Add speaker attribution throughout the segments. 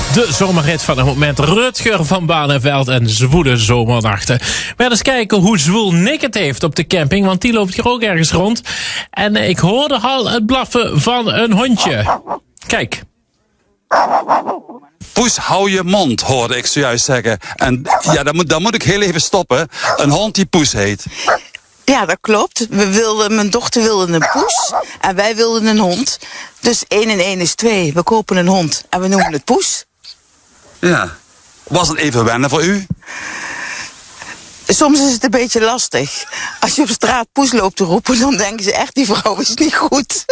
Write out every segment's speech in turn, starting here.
Speaker 1: De zomerrit van het moment. Rutger van Barneveld en zwoele zomernachten. We gaan eens kijken hoe zwoel Nick het heeft op de camping. Want die loopt hier ook ergens rond. En ik hoorde al het blaffen van een hondje. Kijk.
Speaker 2: Poes, hou je mond, hoorde ik zojuist zeggen. En ja, dan moet ik heel even stoppen. Een hond die Poes heet.
Speaker 3: Ja, dat klopt. Mijn dochter wilde een poes en wij wilden een hond. Dus 1 en 1 is 2. We kopen een hond en we noemen het Poes.
Speaker 2: Ja. Was het even wennen voor u?
Speaker 3: Soms is het een beetje lastig. Als je op straat Poes loopt te roepen, dan denken ze echt, die vrouw is niet goed.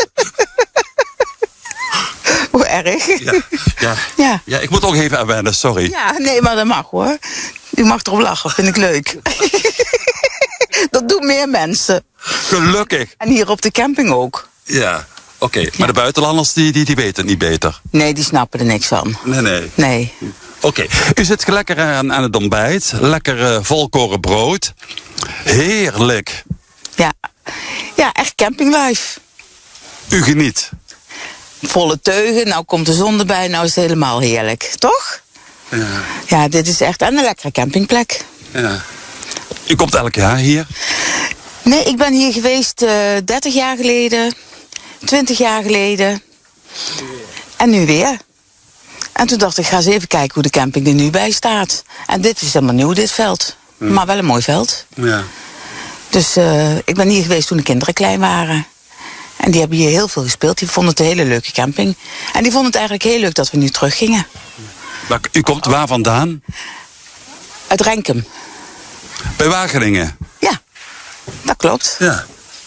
Speaker 3: Hoe erg.
Speaker 2: Ja, ik moet ook even aan wennen, sorry.
Speaker 3: Ja, nee, maar dat mag hoor. U mag erop lachen, vind ik leuk. Dat doen meer mensen.
Speaker 2: Gelukkig.
Speaker 3: En hier op de camping ook.
Speaker 2: Ja, oké. Maar de buitenlanders, die weten het niet beter.
Speaker 3: Nee, die snappen er niks van. Nee.
Speaker 2: Oké. U zit lekker aan het ontbijt. Lekker volkoren brood. Heerlijk.
Speaker 3: Ja, echt campinglife.
Speaker 2: U geniet.
Speaker 3: Volle teugen, nou komt de zon erbij, nou is het helemaal heerlijk. Toch? Ja, dit is echt een lekkere campingplek.
Speaker 2: Ja. U komt elk jaar hier?
Speaker 3: Nee, ik ben hier geweest 30 jaar geleden, 20 jaar geleden. En nu weer. En toen dacht ik, ga eens even kijken hoe de camping er nu bij staat. En dit is helemaal nieuw, dit veld. Maar wel een mooi veld.
Speaker 2: Ja.
Speaker 3: Dus ik ben hier geweest toen de kinderen klein waren. En die hebben hier heel veel gespeeld. Die vonden het een hele leuke camping. En die vonden het eigenlijk heel leuk dat we nu teruggingen.
Speaker 2: Maar u komt waar vandaan?
Speaker 3: Uit Renkum.
Speaker 2: Bij Wageningen?
Speaker 3: Ja, dat klopt.
Speaker 2: Ja.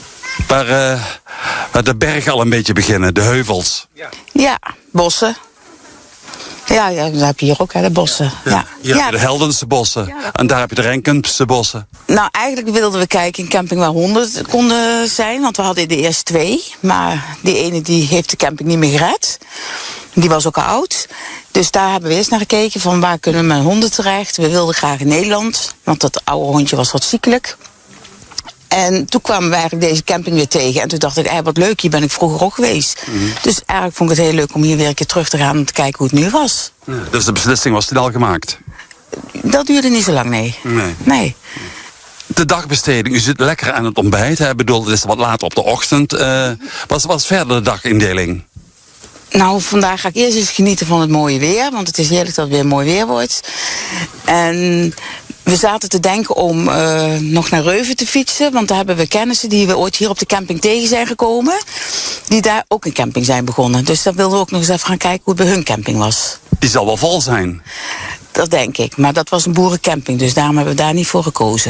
Speaker 2: Waar de bergen al een beetje beginnen, de heuvels.
Speaker 3: Ja, bossen. Ja, dat heb je hier ook, hè, de bossen. Ja.
Speaker 2: Hier heb je de Heldense bossen. Ja, en daar heb je de Renkumse bossen.
Speaker 3: Nou, eigenlijk wilden we kijken in een camping waar honden konden zijn. Want we hadden er eerst 2. Maar die ene die heeft de camping niet meer gered. Die was ook al oud. Dus daar hebben we eerst naar gekeken van waar kunnen we met honden terecht. We wilden graag in Nederland. Want dat oude hondje was wat ziekelijk. En toen kwamen we eigenlijk deze camping weer tegen. En toen dacht ik, wat leuk, hier ben ik vroeger ook geweest. Dus eigenlijk vond ik het heel leuk om hier weer een keer terug te gaan om te kijken hoe het nu was.
Speaker 2: Ja, dus de beslissing was toen al gemaakt?
Speaker 3: Dat duurde niet zo lang, nee.
Speaker 2: De dagbesteding, u zit lekker aan het ontbijt. Ik bedoel, het is wat later op de ochtend. Wat is verder de dagindeling?
Speaker 3: Nou, vandaag ga ik eerst eens genieten van het mooie weer. Want het is heerlijk dat het weer mooi weer wordt. En we zaten te denken om nog naar Reuven te fietsen. Want daar hebben we kennissen die we ooit hier op de camping tegen zijn gekomen. Die daar ook een camping zijn begonnen. Dus daar wilden we ook nog eens even gaan kijken hoe het bij hun camping was.
Speaker 2: Die zal wel vol zijn.
Speaker 3: Dat denk ik. Maar dat was een boerencamping. Dus daarom hebben we daar niet voor gekozen.